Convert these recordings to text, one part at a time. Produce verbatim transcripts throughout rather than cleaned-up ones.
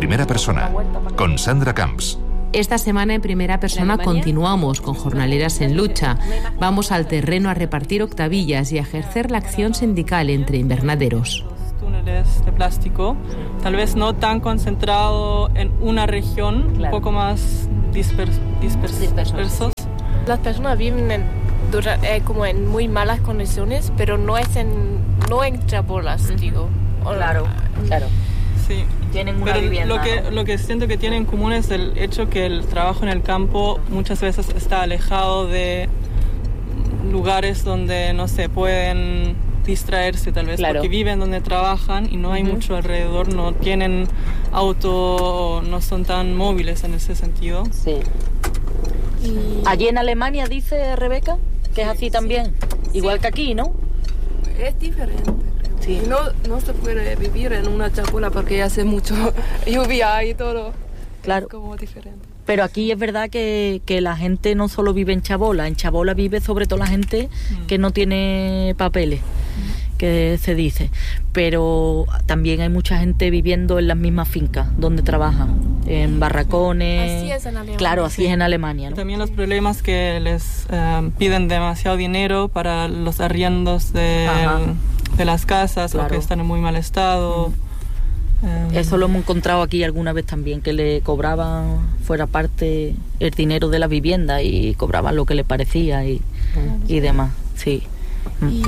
primera persona, con Sandra Camps. Esta semana en Primera Persona continuamos con Jornaleras en Lucha. Vamos al terreno a repartir octavillas y a ejercer la acción sindical entre invernaderos. Túneles de plástico, tal vez no tan concentrado en una región, claro. Un poco más dispers- dispers- dispersos. Las personas viven en, dura, eh, como en muy malas condiciones, pero no es en no en chabolas, uh-huh. digo. Claro, claro. Sí. Tienen una pero vivienda. Lo que, ¿no? lo que siento que tienen en común es el hecho que el trabajo en el campo muchas veces está alejado de lugares donde no se pueden distraerse tal vez, claro. Porque viven donde trabajan y no hay uh-huh. mucho alrededor, no tienen auto, no son tan móviles en ese sentido. Sí. Y... Allí en Alemania, dice Rebeca, que es así también, sí. Igual sí. Que aquí, ¿no? Es diferente. Sí. No, no se puede vivir en una chapola porque hace mucho lluvia y todo. Claro. Es como diferente. Pero aquí es verdad que, que la gente no solo vive en chabola, en chabola vive sobre todo la gente mm. que no tiene papeles, mm. que se dice. Pero también hay mucha gente viviendo en las mismas fincas donde trabajan, en barracones. Así es en Alemania. Claro, así sí. es en Alemania, ¿no? También los problemas que les eh, piden demasiado dinero para los arriendos de... de las casas, claro. O que están en muy mal estado. Mm. Eso lo hemos encontrado aquí alguna vez también, que le cobraban fuera parte el dinero de la vivienda y cobraban lo que le parecía y, mm. y demás, sí. Mm. Y,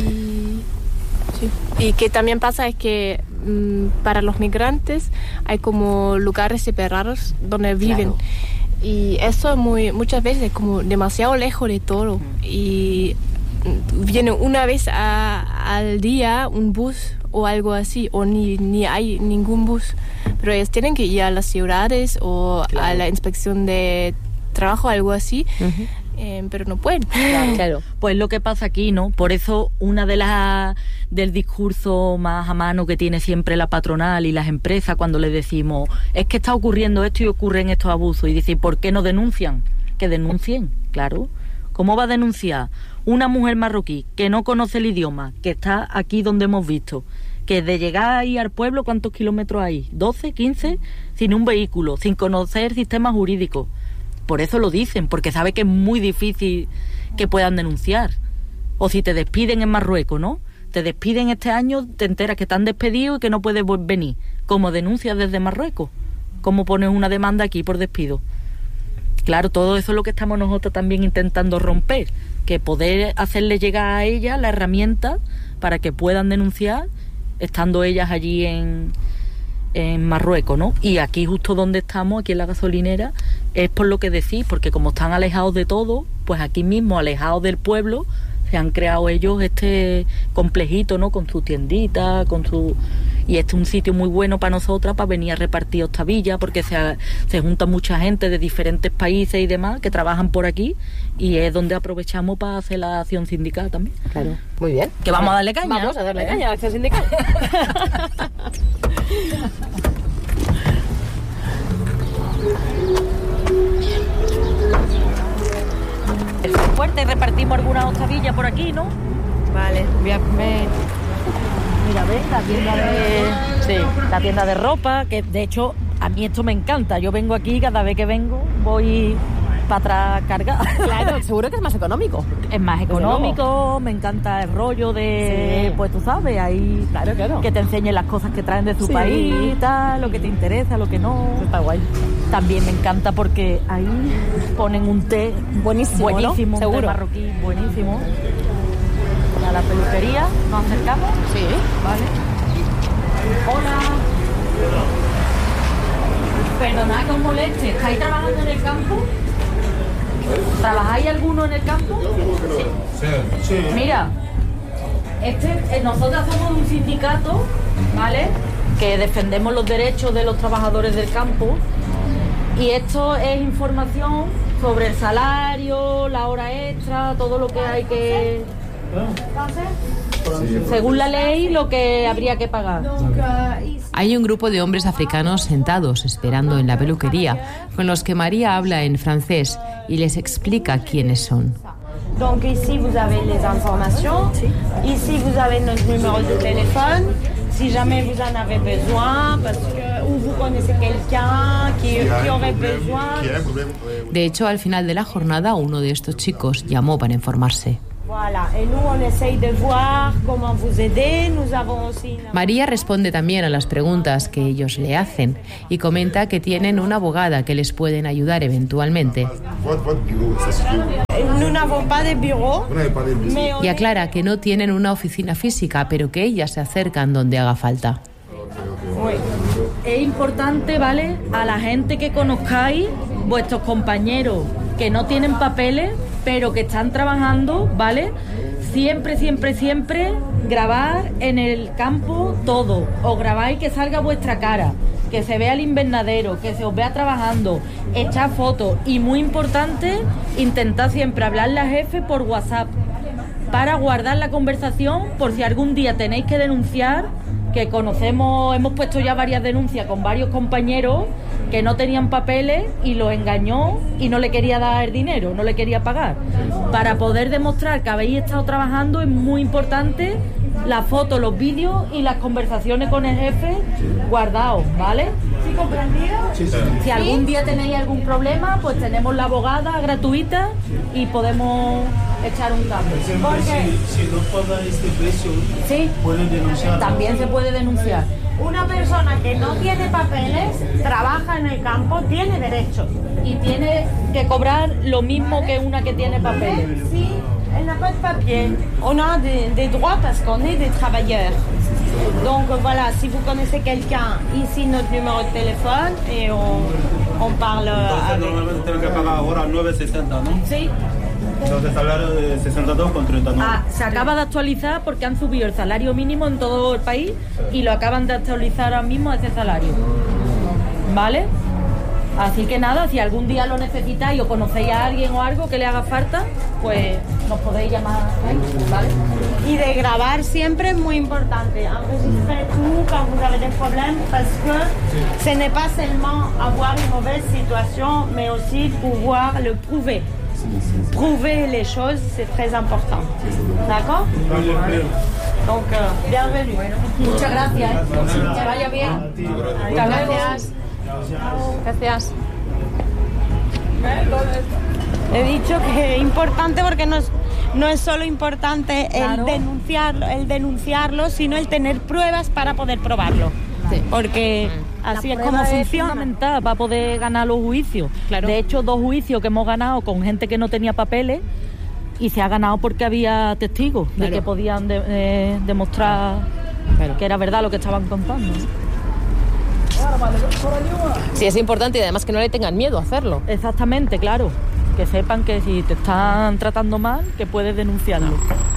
sí. Y que también pasa es que mmm, para los migrantes hay como lugares separados donde viven. Claro. Y eso muy muchas veces es como demasiado lejos de todo. Mm. Y viene una vez a, al día un bus o algo así, o ni, ni hay ningún bus, pero ellos tienen que ir a las ciudades o claro. A la inspección de trabajo, algo así, uh-huh. eh, pero no pueden. Claro, claro. Pues lo que pasa aquí, ¿no? Por eso una de las del discurso más a mano que tiene siempre la patronal y las empresas cuando les decimos, es que está ocurriendo esto y ocurren estos abusos, y dicen, ¿por qué no denuncian? Que denuncien, claro. ¿Cómo va a denunciar una mujer marroquí que no conoce el idioma, que está aquí donde hemos visto, que de llegar ahí al pueblo, ¿cuántos kilómetros hay? ¿doce, quince? Sin un vehículo, sin conocer sistemas jurídicos. Por eso lo dicen, porque sabe que es muy difícil que puedan denunciar. O si te despiden en Marruecos, ¿no? Te despiden este año, te enteras que te han despedido y que no puedes venir. ¿Cómo denuncias desde Marruecos? ¿Cómo pones una demanda aquí por despido? Claro, todo eso es lo que estamos nosotros también intentando romper, que poder hacerle llegar a ellas la herramienta para que puedan denunciar estando ellas allí en, en Marruecos, ¿no? Y aquí justo donde estamos, aquí en la gasolinera, es por lo que decís, porque como están alejados de todo, pues aquí mismo, alejados del pueblo, se han creado ellos este complejito, ¿no? Con su tiendita, con su... Y este es un sitio muy bueno para nosotras, para venir a repartir octavillas, porque se, se junta mucha gente de diferentes países y demás que trabajan por aquí, y es donde aprovechamos para hacer la acción sindical también. Claro, muy bien. Que vamos a darle caña. Vamos a darle ¿Eh? caña a la acción sindical. El fuerte, repartimos algunas octavillas por aquí, ¿no? Vale, voy a comer. Mira, ves, la tienda de... Sí, la tienda de ropa, que de hecho a mí esto me encanta. Yo vengo aquí, cada vez que vengo voy para atrás cargada. Claro, seguro que es más económico. Es más económico, me encanta el rollo de... Sí. Pues tú sabes, ahí... Claro, claro. Que te enseñen las cosas que traen de su sí. país, tal, lo que te interesa, lo que no. Está guay. También me encanta porque ahí ponen un té buenísimo, buenísimo, ¿no? un Seguro. té marroquí buenísimo. A la peluquería, ¿nos acercamos? Sí. Vale. Hola. Perdonad que os moleste, ¿estáis trabajando en el campo? ¿Trabajáis alguno en el campo? Sí. Sí. Mira, este, eh, nosotros somos un sindicato, ¿vale? Que defendemos los derechos de los trabajadores del campo, y esto es información sobre el salario, la hora extra, todo lo que hay que... Según la ley, lo que habría que pagar. Hay un grupo de hombres africanos sentados esperando en la peluquería, con los que María habla en francés y les explica quiénes son. Donc ici vous avez les informations, ici vous avez notre numéro de téléphone. si jamais vous en avez besoin, parce que ou vous connaissez quelqu'un qui, qui aurait besoin. De hecho, al final de la jornada, uno de estos chicos llamó para informarse. Voilà, et nous on essaye de voir comment vous aider. Nous avons aussi une... María responde también a las preguntas que ellos le hacen y comenta que tienen una abogada que les pueden ayudar eventualmente. Nous n'avons pas de bureau, y aclara que no tienen una oficina física, pero que ellas se acercan donde haga falta. Es importante, ¿vale?, a la gente que conozcáis, vuestros compañeros que no tienen papeles, pero que están trabajando, ¿vale? Siempre, siempre, siempre grabar en el campo todo. O grabáis que salga vuestra cara, que se vea el invernadero, que se os vea trabajando, echar fotos. Y muy importante, intentar siempre hablarle al jefe por WhatsApp para guardar la conversación por si algún día tenéis que denunciar, que conocemos, hemos puesto ya varias denuncias con varios compañeros que no tenían papeles y los engañó y no le quería dar dinero, no le quería pagar. Para poder demostrar que habéis estado trabajando es muy importante la foto, los vídeos y las conversaciones con el jefe guardados, ¿vale? ¿Sí comprendido? Sí, sí. Si algún día tenéis algún problema, pues tenemos la abogada gratuita y podemos echar un cambio. Porque si, si no pagan este precio, sí, pueden denunciar. También se puede denunciar. Una persona que no tiene papeles, trabaja en el campo, tiene derechos. Y tiene que cobrar lo mismo que una que tiene papeles. Sí, elle n'a pas de papier. On a des, des droits parce qu'on est des travailleurs. Donc voilà, si vous connaissez quelqu'un, ici notre numéro de téléphone et on, on parle avec... Normalmente tienen que pagar ahora nueve sesenta, ¿no? Sí. Entonces salario de sesenta y dos con treinta y nueve. Ah, se acaba de actualizar porque han subido el salario mínimo en todo el país y lo acaban de actualizar ahora mismo a ese salario. ¿Vale? Así que nada, si algún día lo necesitáis o conocéis a alguien o algo que le haga falta, pues nos podéis llamar, ¿vale? Y de grabar siempre es muy importante. Enregistrez tout quand vous avez des problèmes parce que ce n'est pas seulement avoir une mauvaise situation, mais aussi pouvoir le prouver. Prouver les choses, c'est très important. D'accord? Donc, euh, bienvenue. Bueno, muchas gracias. ¿eh? Que vaya bien. Muchas gracias. Gracias. He dicho que es importante porque no es, no es solo importante el, claro. denunciarlo, el denunciarlo, sino el tener pruebas para poder probarlo. Sí. Porque así es como funciona. Es fundamental para poder ganar los juicios. Claro. De hecho, dos juicios que hemos ganado con gente que no tenía papeles y se ha ganado porque había testigos, claro, de que podían de, de, demostrar, claro, que era verdad lo que estaban contando. Sí, es importante y además que no le tengan miedo a hacerlo. Exactamente, claro. Que sepan que si te están tratando mal, que puedes denunciarlo.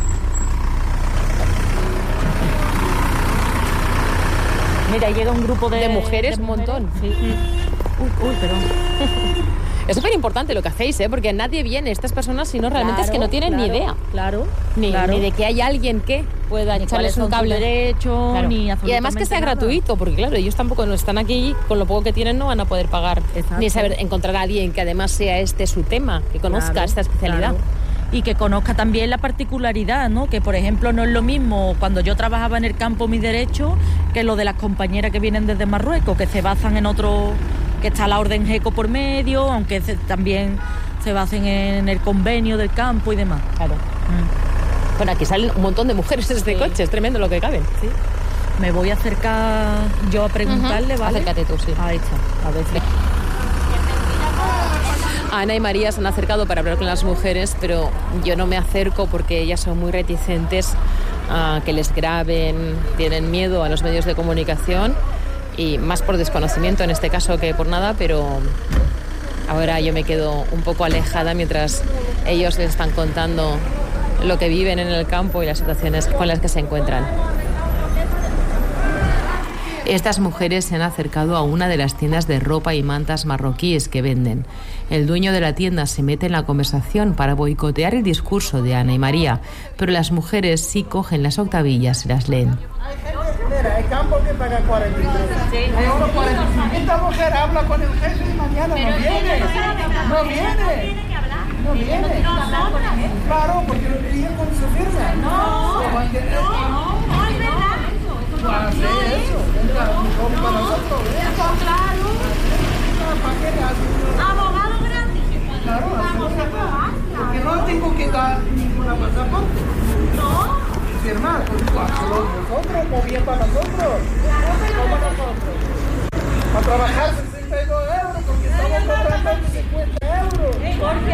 Mira, llega un grupo de... De mujeres, de un montón. Sí. Uy, uy, perdón. Es súper importante lo que hacéis, ¿eh? Porque nadie viene, estas personas, si no realmente, claro, es que no tienen, claro, ni idea. Claro, ni, claro. Ni de que hay alguien que pueda ni echarles un cable. Derecho, claro. Ni y además que sea nada. gratuito, porque claro, ellos tampoco no están aquí, con lo poco que tienen no van a poder pagar. Exacto. Ni saber encontrar a alguien que además sea este su tema, que conozca, claro, esta especialidad. Claro. Y que conozca también la particularidad, ¿no? Que, por ejemplo, no es lo mismo cuando yo trabajaba en el campo Mi Derecho que lo de las compañeras que vienen desde Marruecos, que se basan en otro, que está la orden GECO por medio, aunque se, también se basen en el convenio del campo y demás. Claro. Mm. Bueno, aquí salen un montón de mujeres en este, sí, coche, es tremendo lo que caben. Sí. Me voy a acercar yo a preguntarle, uh-huh. ¿Vale? Acércate tú, sí. Ahí está, a ver si... Ana y María se han acercado para hablar con las mujeres, pero yo no me acerco porque ellas son muy reticentes a que les graben, tienen miedo a los medios de comunicación y más por desconocimiento en este caso que por nada, pero ahora yo me quedo un poco alejada mientras ellos les están contando lo que viven en el campo y las situaciones con las que se encuentran. Estas mujeres se han acercado a una de las tiendas de ropa y mantas marroquíes que venden. El dueño de la tienda se mete en la conversación para boicotear el discurso de Ana y María, pero las mujeres sí cogen las octavillas y las leen. Mira, el campo que paga cuarenta y tres. Sí. Esta mujer habla con el jefe y mañana no viene. No viene. No viene. Claro, porque lo quería con su firma. No, no, no, no es verdad. hace eso. Como para nosotros. Claro. ¿Para qué le hacen? Abogado gratis. Claro, vamos a probar. Porque no tengo que dar ninguna pasaporte. No. Firmar, pues hazlo nosotros, muy bien para nosotros. Claro, pero para nosotros. Para trabajar sesenta y dos euros, porque estamos cobrando cincuenta euros. ¿Por qué?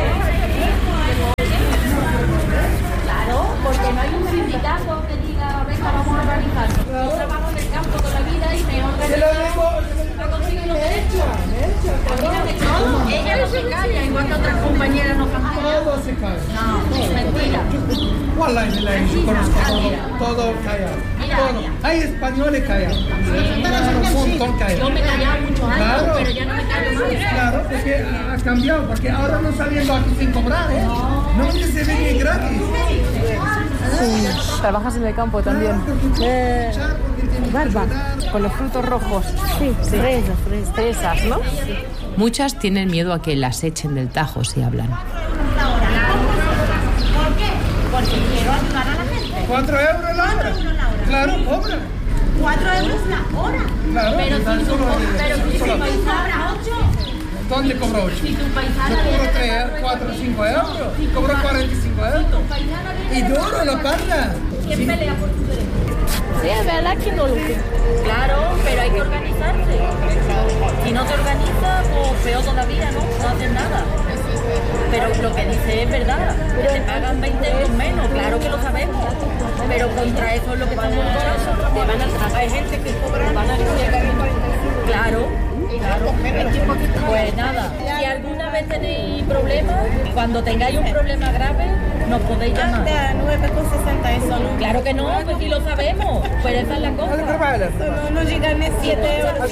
Claro, porque no hay un sindicato que diga, venga, vamos a organizarnos. Yo trabajo en el campo toda la vida y me organizo. Me consigo los derechos. A mí no me echó. Ella no se calla, igual que otras compañeras no cantan. Todo se calla. No, es mentira. Wallahi, yo conozco todo, todo callado. Todo. Hay españoles callados. Un montón callados. Yo me callaba muchos años, Claro. pero ya no me callo más. Claro, porque ha cambiado, porque ahora no saliendo aquí sin cobrar, ¿eh? No, que se ve gratis. Sí, trabajas en el campo también. Eh, barba, con los frutos rojos. Sí, Sí. fresas, fresas. Fresas, ¿no? Muchas tienen miedo a que las echen del Tajo si hablan. ¿Por qué? Porque quiero ayudar a la gente. ¿Cuatro euros la hora? Claro, cobra. Cuatro euros la hora. Claro. Pero Tan si tu, solo- pero si tu solo- paisana ocho. ¿Dónde cobro ocho? Si tu Yo paisana cobro tres, cuatro, cinco euros. Cobro cuarenta y cinco euros. Y duro lo paga. ¿Quién pelea por tus derechos? Sí, es verdad que no lo sé. Claro, pero hay que organizarse. Si no te organizas, pues peor todavía, ¿no? No haces nada. Pero lo que dice es verdad. Que te pagan veinte euros menos, claro que lo sabemos. Pero contra eso es lo que estamos luchando. Te van a, hay gente que cobra, van a Claro, claro. Pues nada, si alguna vez tenéis problemas, cuando tengáis un problema grave, nos podéis llamar. nueve con sesenta eso no. Claro que no, pues sí lo sabemos, pero esa es la cosa. No, no llegan a siete euros.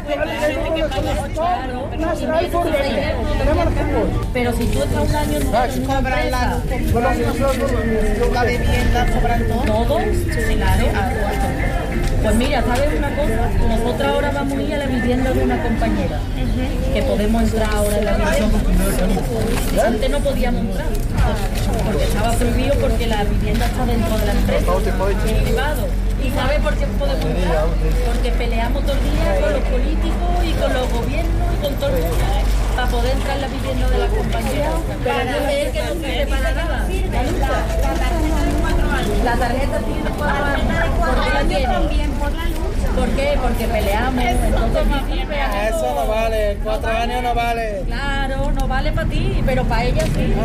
Claro, pero si tú estás un año en una empresa, La vivienda cobran todo. ¿todos? Sí, claro. Pues mira, ¿sabes una cosa? Nosotros ahora vamos a ir a la vivienda de una compañera, que podemos entrar ahora en la vivienda. Antes no podíamos entrar, porque estaba prohibido, porque la vivienda está dentro de la empresa, es privado. ¿Y sabes por qué podemos entrar? Porque peleamos todo el día con los políticos y con los gobiernos y con todo el mundo, para poder entrar en la vivienda de la compañera. Pero yo sé que no sirve para nada. La tarjeta tiene cuatro años. ¿Por qué la tiene? ¿Por qué? Porque peleamos. Entonces no sirve a Eso no vale, cuatro años no vale. Claro, no vale para ti, pero para ella sí.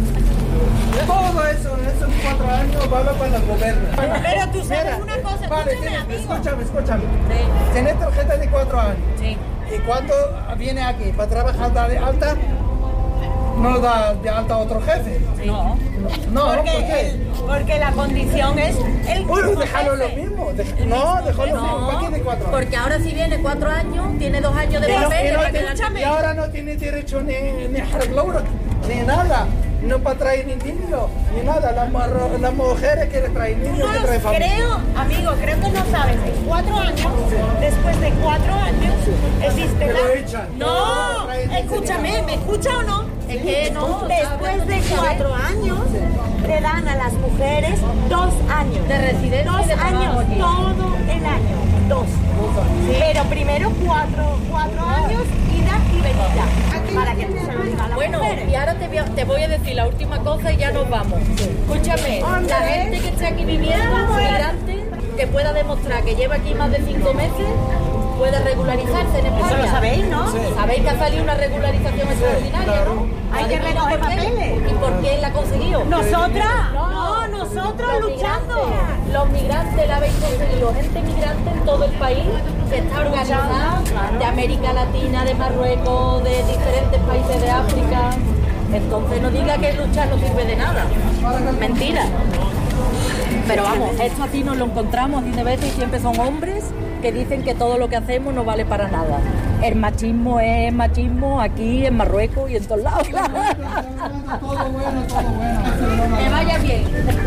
Todo eso, esos cuatro años vale para el gobierno. Pero tú sabes Mira, una cosa, vale, escúchame, tienes- amigo. escúchame, escúchame. Sí. Tienes tarjeta de cuatro años. Sí. ¿Y cuando viene aquí para trabajar de alta? ¿No da de alta a otro jefe? No. No, ¿por Porque, qué? el- porque la condición es el Bueno, mismo déjalo lo jefe. mismo. dej- No, déjalo lo mismo. ¿Para qué de cuatro años? Porque ahora si viene cuatro años, tiene dos años de Y no- papel. y no para tiene- quedarse- y ahora no tiene derecho ni, ni a arreglar, ni nada. No para traer ni niños, ni nada. Las, marro- las mujeres quieren traer niños, que traen familia. Creo, amigo, creo que no sabes. En cuatro años, después de cuatro años, existe Te la... lo echan. No, Traen escúchame, ¿me escucha o no? Es que no, Después de cuatro años, le dan a las mujeres dos años. De residencia Dos y de trabajo años, aquí. todo el año. Dos. Pero primero cuatro, cuatro años, ida y venida. Para que se lo diga a las Bueno, mujeres. y ahora te voy, a, te voy a decir la última cosa y ya nos vamos. Escúchame, la gente que esté aquí viviendo, migrante, que pueda demostrar que lleva aquí más de cinco meses, puede regularizarse en España. Eso lo sabéis, ¿no? Sabéis que ha salido una regularización extraordinaria, ¿no? Hay que ¿Sabéis recoger por qué? papeles. ¿Y por qué la ha conseguido? ¿Nosotras? No, nosotros Los luchando. migrantes, los migrantes la habéis conseguido, gente migrante en todo el país que está organizada, de América Latina, de Marruecos, de diferentes países de África. Entonces no diga que luchar no sirve de nada. Mentira. Pero vamos, esto así nos lo encontramos así de veces y siempre son hombres que dicen que todo lo que hacemos no vale para nada. El machismo es machismo aquí, en Marruecos y en todos lados. Todo bueno, todo bueno. Que vaya bien.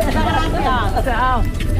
Chao.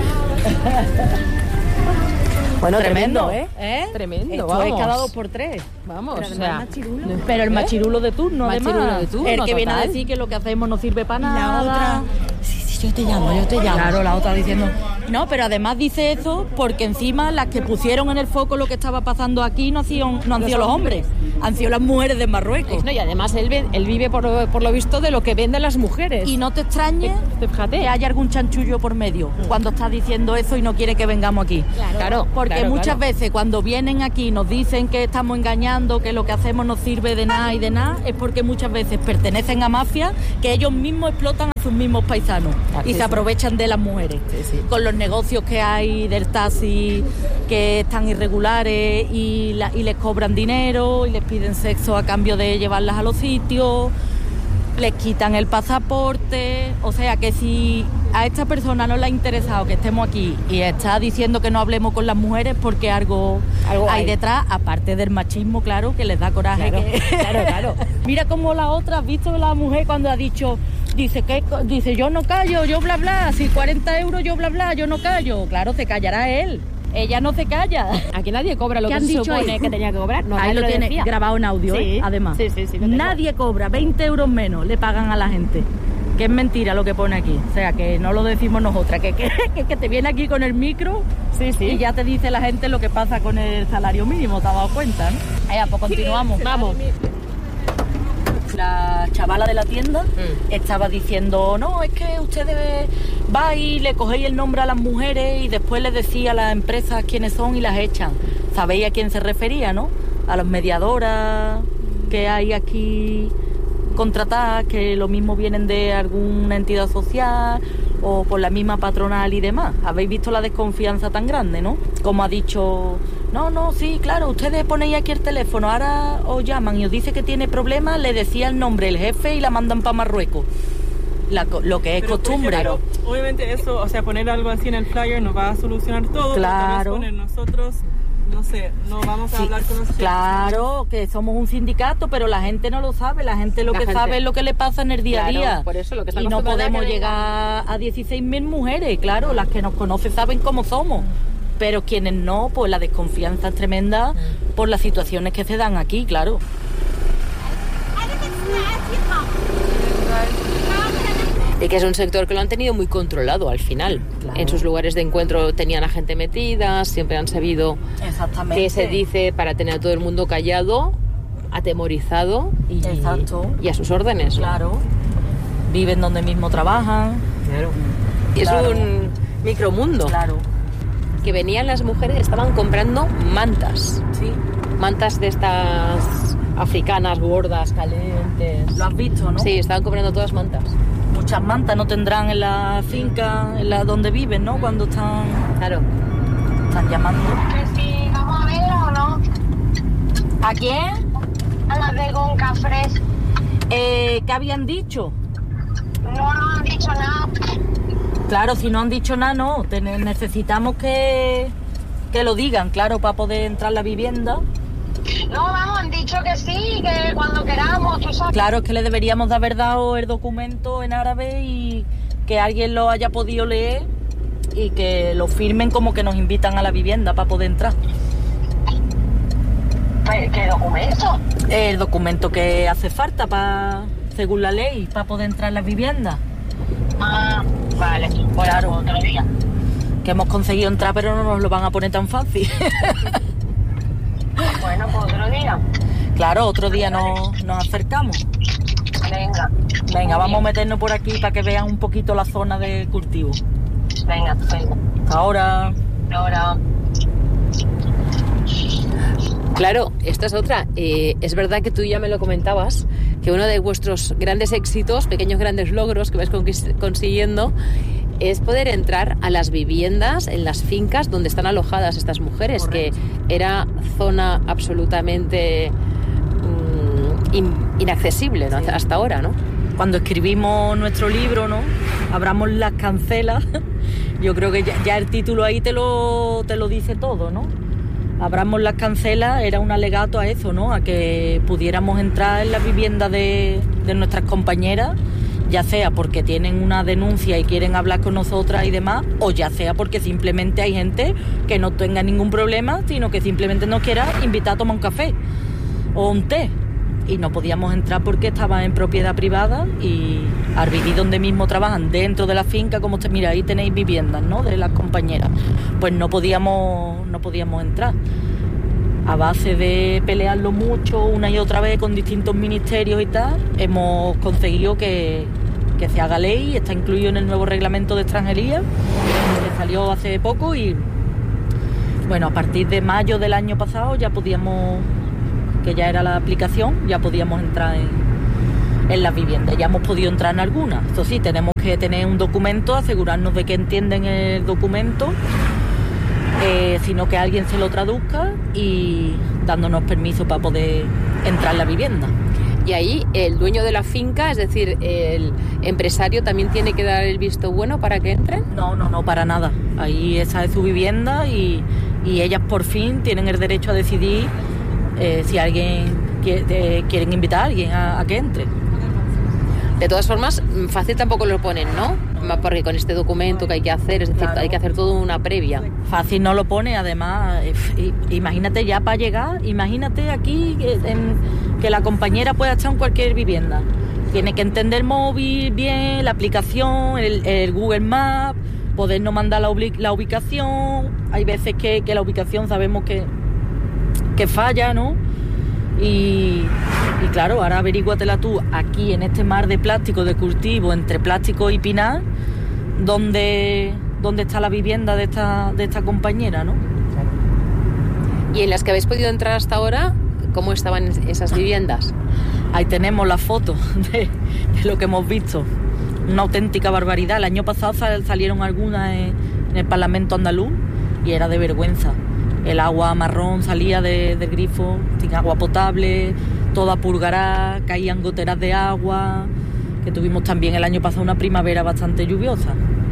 Bueno, Tremendo, tremendo, ¿eh? ¿eh? Tremendo, Esto vamos. es cada dos por tres. Vamos, Pero o sea, Pero el machirulo de turno, Machirulo además. de turno, el que viene a total. decir que lo que hacemos no sirve para Y la nada. otra, Sí, sí, yo te llamo, yo te llamo. Claro, la otra diciendo... No, pero además dice eso porque encima las que pusieron en el foco lo que estaba pasando aquí no han sido, no han sido los hombres, han sido las mujeres de Marruecos. No, y además él, él vive por lo, por lo visto de lo que venden las mujeres. Y no te extrañe Fíjate. que haya algún chanchullo por medio cuando está diciendo eso y no quiere que vengamos aquí. Claro, claro porque claro, muchas claro. veces cuando vienen aquí nos dicen que estamos engañando, que lo que hacemos no sirve de nada y de nada, es porque muchas veces pertenecen a mafias que ellos mismos explotan a sus mismos paisanos ah, y sí, se sí. aprovechan de las mujeres. Sí, sí. Con los negocios que hay del taxi que están irregulares y, la, y les cobran dinero y les piden sexo a cambio de llevarlas a los sitios, les quitan el pasaporte. O sea que si a esta persona no le ha interesado que estemos aquí y está diciendo que no hablemos con las mujeres porque algo, algo hay, hay detrás, aparte del machismo, claro, que les da coraje. Claro, que... claro, claro. Mira cómo la otra, ¿has visto la mujer cuando ha dicho... Dice que dice yo no callo, yo bla bla, si cuarenta euros yo bla bla, yo no callo. Claro, se callará él. Ella no se calla. Aquí nadie cobra lo que se supone ahí? que tenía que cobrar. No, ahí lo, lo tiene decía. grabado en audio, sí, ¿eh? Además. Sí, sí, sí, nadie cobra, veinte euros menos le pagan a la gente. Que es mentira lo que pone aquí. O sea, que no lo decimos nosotras, que, que, que, que te viene aquí con el micro sí, sí. y ya te dice la gente lo que pasa con el salario mínimo, ¿te has dado cuenta? ¿No? Allá, pues continuamos. Sí, vamos. La chavala de la tienda mm. estaba diciendo, no, es que ustedes va y le cogéis el nombre a las mujeres y después les decía a las empresas quiénes son y las echan. ¿Sabéis a quién se refería, no? A las mediadoras que hay aquí contratadas, que lo mismo vienen de alguna entidad social o por la misma patronal y demás. ¿Habéis visto la desconfianza tan grande, no? Como ha dicho... No, no, sí, claro, ustedes ponéis aquí el teléfono, ahora os llaman y os dice que tiene problemas, le decía el nombre el jefe y la mandan para Marruecos. La, lo que es pero costumbre. Ejemplo, obviamente eso, o sea, poner algo así en el flyer nos va a solucionar todo. Claro. Poner nosotros, no sé, no vamos a sí, hablar con nosotros. Claro, que somos un sindicato, pero la gente no lo sabe, la gente lo la que gente. sabe es lo que le pasa en el día claro, a día. Por eso, lo que y no podemos llegar a dieciséis mil mujeres, claro, las que nos conocen saben cómo somos. Pero quienes no, pues la desconfianza es tremenda por las situaciones que se dan aquí, claro. Y que es un sector que lo han tenido muy controlado al final. Claro. En sus lugares de encuentro tenían a gente metida, siempre han sabido qué se dice para tener a todo el mundo callado, atemorizado y, Exacto. y a sus órdenes. Claro. Viven donde mismo trabajan. Claro. Y es claro. un micromundo. Claro. Que venían las mujeres, estaban comprando mantas. Sí. Mantas de estas africanas, gordas, calientes. ¿Lo has visto, no? Sí, estaban comprando todas mantas. Muchas mantas no tendrán en la finca, en la donde viven, ¿no? Cuando están... Claro. Están llamando. Que si vamos a verla o no. ¿A quién? A las de Gonca Fresh. Eh, ¿qué habían dicho? No nos han dicho nada. Claro, si no han dicho nada, no. Necesitamos que, que lo digan, claro, para poder entrar a la vivienda. No, vamos, han dicho que sí, que cuando queramos, tú sabes. Claro, es que le deberíamos de haber dado el documento en árabe y que alguien lo haya podido leer y que lo firmen como que nos invitan a la vivienda para poder entrar. ¿Qué documento? El documento que hace falta para, según la ley, para poder entrar a la vivienda. Ah, vale, claro, otro día. Que hemos conseguido entrar, pero no nos lo van a poner tan fácil. Bueno, pues otro día. Claro, otro día nos, nos acercamos. Venga. Venga, vamos a meternos por aquí para que vean un poquito la zona de cultivo. Venga, venga. Ahora. Ahora. Claro, esta es otra. Eh, es verdad que tú ya me lo comentabas, que uno de vuestros grandes éxitos, pequeños grandes logros que vais consiguiendo, es poder entrar a las viviendas, en las fincas donde están alojadas estas mujeres. Correcto. Que era zona absolutamente mmm, in, inaccesible, ¿no? Sí. Hasta ahora, ¿no? Cuando escribimos nuestro libro, ¿no? Abramos las cancelas. Yo creo que ya, ya el título ahí te lo, te lo dice todo, ¿no? Abramos las cancelas era un alegato a eso, ¿no? A que pudiéramos entrar en la vivienda de, de nuestras compañeras, ya sea porque tienen una denuncia y quieren hablar con nosotras y demás, o ya sea porque simplemente hay gente que no tenga ningún problema, sino que simplemente nos quiera invitar a tomar un café o un té. y no podíamos entrar porque estaba en propiedad privada y al vivir donde mismo trabajan, dentro de la finca, como usted mira, ahí tenéis viviendas, ¿no?, de las compañeras, pues no podíamos, no podíamos entrar. A base de pelearlo mucho una y otra vez con distintos ministerios y tal, hemos conseguido que, que se haga ley, está incluido en el nuevo reglamento de extranjería, que salió hace poco y bueno, a partir de mayo del año pasado ya podíamos, que ya era la aplicación, ya podíamos entrar en, en las viviendas. Ya hemos podido entrar en algunas. Eso sí, tenemos que tener un documento, asegurarnos de que entienden el documento, eh, sino que alguien se lo traduzca y dándonos permiso para poder entrar en la vivienda. Y ahí el dueño de la finca, es decir, el empresario, también tiene que dar el visto bueno para que entren. No, no, no, para nada. Ahí esa es su vivienda y, y ellas por fin tienen el derecho a decidir eh, si alguien quiere, eh, quieren invitar a alguien a, a que entre. De todas formas, fácil tampoco lo ponen, ¿no? Porque con este documento que hay que hacer, es decir, claro, hay que hacer todo una previa. Fácil no lo pone, además, imagínate ya para llegar, imagínate aquí en, que la compañera pueda estar en cualquier vivienda. Tiene que entender el móvil bien, la aplicación, el, el Google Maps, podernos mandar la, la ubicación. Hay veces que, que la ubicación sabemos que, que falla, ¿no? Y, y claro, ahora averíguatela tú aquí en este mar de plástico de cultivo entre plástico y pinar, donde, donde está la vivienda de esta, de esta compañera, ¿no? ¿Y en las que habéis podido entrar hasta ahora, cómo estaban esas viviendas? Ahí tenemos las fotos de, de lo que hemos visto. Una auténtica barbaridad. El año pasado salieron algunas en, en el Parlamento andaluz y era de vergüenza. El agua marrón salía de, del grifo, sin agua potable, toda purgará, caían goteras de agua, que tuvimos también el año pasado una primavera bastante lluviosa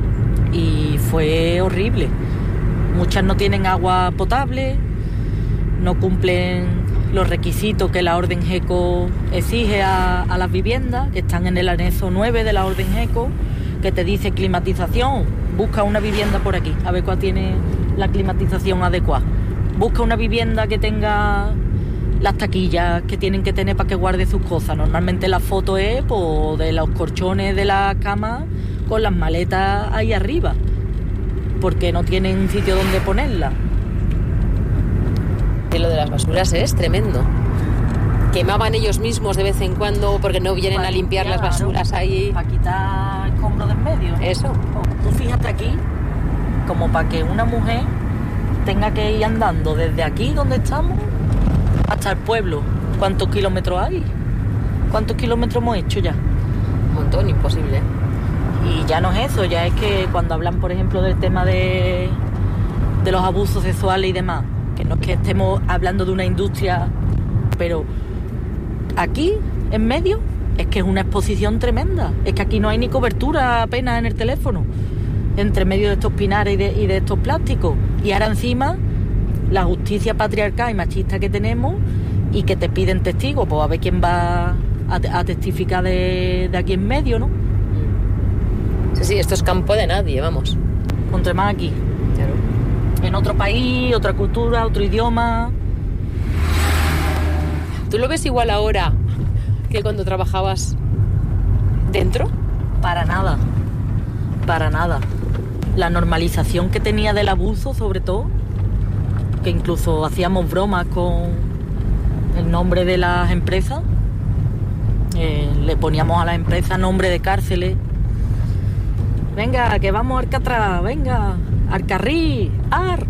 y fue horrible. Muchas no tienen agua potable, no cumplen los requisitos que la Orden GECO exige a, a las viviendas, que están en el anexo nueve de la Orden GECO, que te dice climatización, busca una vivienda por aquí, a ver cuál tiene la climatización adecuada. Busca una vivienda que tenga las taquillas que tienen que tener para que guarde sus cosas. Normalmente la foto es pues, de los colchones de la cama con las maletas ahí arriba, porque no tienen un sitio donde ponerlas. Y lo de las basuras es tremendo. Quemaban ellos mismos de vez en cuando porque no vienen a limpiar las basuras ahí. Para quitar el escombro del medio. Eso. Tú fíjate aquí, como para que una mujer tenga que ir andando desde aquí donde estamos hasta el pueblo. ¿Cuántos kilómetros hay? ¿Cuántos kilómetros hemos hecho ya? Un montón, imposible. Y ya no es eso, ya es que cuando hablan, por ejemplo, del tema de, de los abusos sexuales y demás, que no es que estemos hablando de una industria, pero aquí, en medio, es que es una exposición tremenda. Es que aquí no hay ni cobertura apenas en el teléfono, entre medio de estos pinares y de, y de estos plásticos. Y ahora encima, la justicia patriarcal y machista que tenemos y que te piden testigos, pues a ver quién va a, a testificar de, de aquí en medio, ¿no? Sí, sí, esto es campo de nadie, vamos. Contra más aquí. Claro. En otro país, otra cultura, otro idioma. ¿Tú lo ves igual ahora que cuando trabajabas dentro? Para nada, para nada. La normalización que tenía del abuso, sobre todo, que incluso hacíamos bromas con el nombre de las empresas, eh, le poníamos a las empresas nombre de cárceles. Venga, que vamos a Alcatraz, venga, Alcarrí, Ar.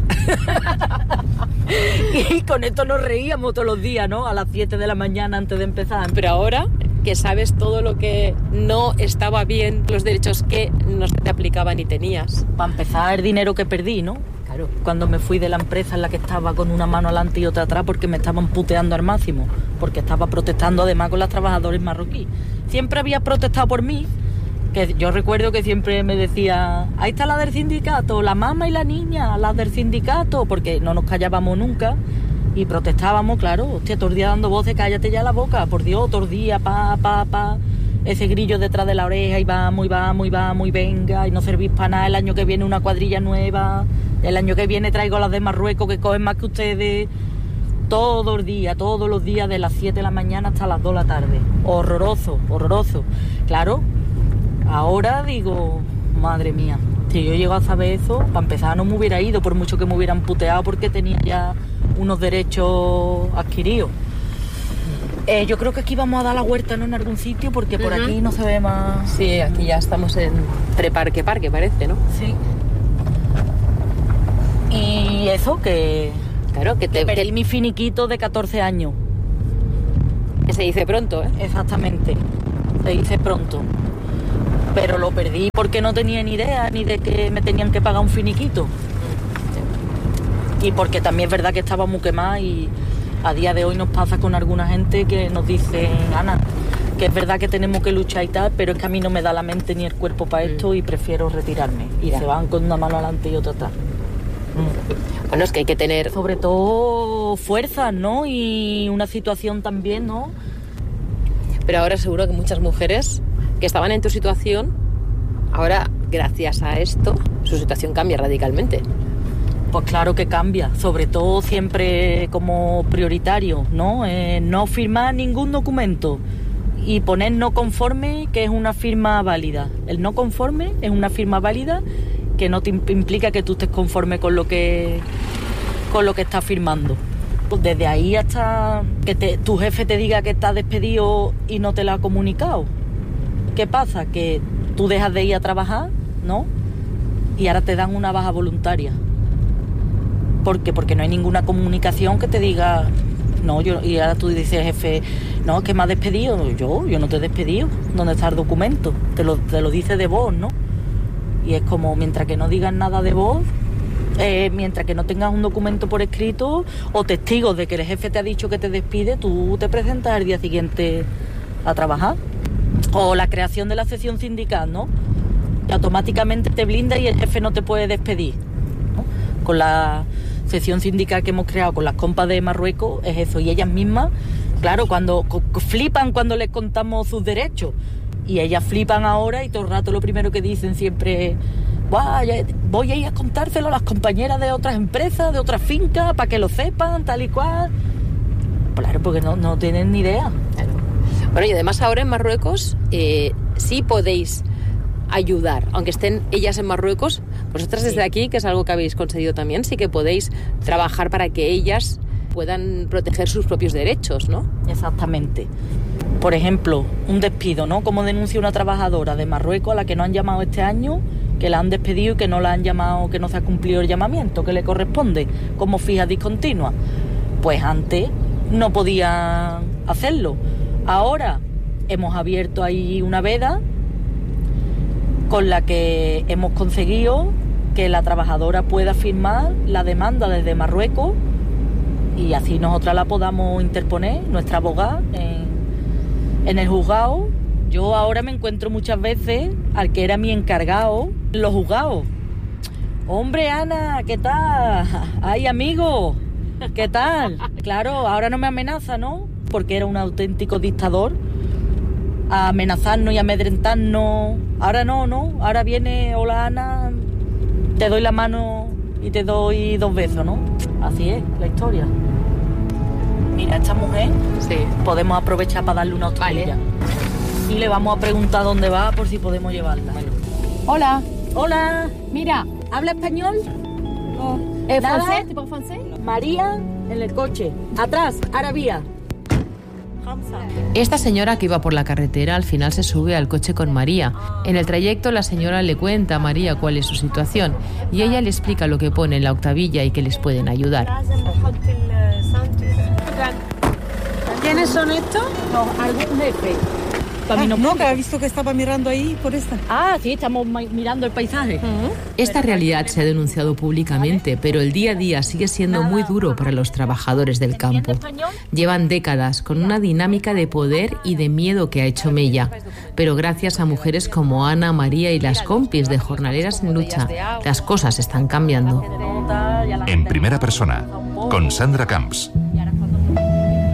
Y con esto nos reíamos todos los días, ¿no? A las siete de la mañana antes de empezar. Pero ahora que sabes todo lo que no estaba bien, los derechos que no se te aplicaban y tenías. Para empezar, el dinero que perdí, ¿no? Claro. Cuando me fui de la empresa en la que estaba con una mano adelante y otra atrás porque me estaban puteando al máximo, porque estaba protestando además con las trabajadoras marroquíes. Siempre había protestado por mí, que yo recuerdo que siempre me decía, ahí está la del sindicato, la mamá y la niña, las del sindicato, porque no nos callábamos nunca y protestábamos, claro, hostia, todo el día dando voces, cállate ya la boca, por Dios, todo el día, pa, pa, pa, ese grillo detrás de la oreja y vamos, y vamos, y vamos, y venga, y no servís para nada, el año que viene una cuadrilla nueva, el año que viene traigo las de Marruecos que cogen más que ustedes, todo el día, todos los días, de las siete de la mañana hasta las dos de la tarde. Horroroso, horroroso. Claro, ahora digo, madre mía, si yo llego a saber eso, para empezar no me hubiera ido, por mucho que me hubieran puteado, porque tenía ya unos derechos adquiridos. Eh, yo creo que aquí vamos a dar la vuelta, ¿no?, en algún sitio, porque por uh-huh. aquí no se ve más... Sí, aquí ya estamos en preparque parque, parece, ¿no? Sí. Y eso, que... Claro, que te... Que perdí mi finiquito de catorce años. Que se dice pronto, ¿eh? Exactamente, se dice pronto. Pero lo perdí porque no tenía ni idea ni de que me tenían que pagar un finiquito. Y porque también es verdad que estaba muy quemada, y a día de hoy nos pasa con alguna gente que nos dice, Ana, que es verdad que tenemos que luchar y tal, pero es que a mí no me da la mente ni el cuerpo para esto y prefiero retirarme. Y ya. Se van con una mano adelante y otra atrás. Mm. Bueno, es que hay que tener... Sobre todo fuerzas, ¿no? Y una situación también, ¿no? Pero ahora seguro que muchas mujeres que estaban en tu situación, ahora, gracias a esto, su situación cambia radicalmente. Pues claro que cambia, sobre todo siempre como prioritario, ¿no? Eh, no firmar ningún documento y poner no conforme, que es una firma válida. El no conforme es una firma válida que no te implica que tú estés conforme con lo que, con lo que estás firmando. Pues desde ahí hasta que te, tu jefe te diga que estás despedido y no te lo ha comunicado. ¿Qué pasa? Que tú dejas de ir a trabajar, ¿no? Y ahora te dan una baja voluntaria. ¿Por qué? Porque no hay ninguna comunicación que te diga, no, yo, y ahora tú dices, jefe, no, es que me has despedido. Yo, yo no te he despedido. ¿Dónde está el documento? Te lo, te lo dice de voz, ¿no? Y es como, mientras que no digas nada de voz, eh, mientras que no tengas un documento por escrito o testigos de que el jefe te ha dicho que te despide, tú te presentas el día siguiente a trabajar. O la creación de la sección sindical, ¿no? Y automáticamente te blinda y el jefe no te puede despedir, ¿no? Con la sección sindical que hemos creado con las compas de Marruecos es eso, y ellas mismas, claro, cuando co- flipan cuando les contamos sus derechos, y ellas flipan ahora y todo el rato lo primero que dicen siempre, voy a ir a contárselo a las compañeras de otras empresas, de otras fincas, para que lo sepan, tal y cual. Claro, porque no, no tienen ni idea. Claro. Bueno, y además ahora en Marruecos eh, sí podéis ayudar, aunque estén ellas en Marruecos, vosotras desde sí. aquí, que es algo que habéis conseguido también, sí que podéis trabajar para que ellas puedan proteger sus propios derechos, ¿no? Exactamente. Por ejemplo, un despido, ¿no? Como denuncia una trabajadora de Marruecos a la que no han llamado este año, que la han despedido y que no la han llamado, que no se ha cumplido el llamamiento que le corresponde como fija discontinua. Pues antes no podían hacerlo. Ahora hemos abierto ahí una veda con la que hemos conseguido que la trabajadora pueda firmar la demanda desde Marruecos y así nosotras la podamos interponer, nuestra abogada, en, en el juzgado. Yo ahora me encuentro muchas veces al que era mi encargado en los juzgados. Hombre, Ana, ¿qué tal? Ay, amigo, ¿qué tal? Claro, ahora no me amenaza, ¿no? Porque era un auténtico dictador, a amenazarnos y amedrentarnos. Ahora no, ¿no? Ahora viene, hola Ana, te doy la mano y te doy dos besos, ¿no? Así es la historia. Mira, esta mujer, sí, podemos aprovechar para darle una hostililla. Vale. Y le vamos a preguntar dónde va por si podemos llevarla. Bueno. Hola. Hola. Mira, ¿habla español? No. ¿Es francés? ¿Tipo francés? María, en el coche. Atrás, ahora vía. Esta señora que iba por la carretera al final se sube al coche con María. En el trayecto la señora le cuenta a María cuál es su situación y ella le explica lo que pone en la octavilla y que les pueden ayudar. ¿Quiénes son estos? No, algún jefe. Ah, no, que ha visto que estaba mirando ahí por esta. Ah, sí, estamos mirando el paisaje. Uh-huh. Esta realidad se ha denunciado públicamente, pero el día a día sigue siendo muy duro para los trabajadores del campo. Llevan décadas con una dinámica de poder y de miedo que ha hecho mella, pero gracias a mujeres como Ana, María y las compis de Jornaleras en Lucha, las cosas están cambiando. En primera persona, con Sandra Camps.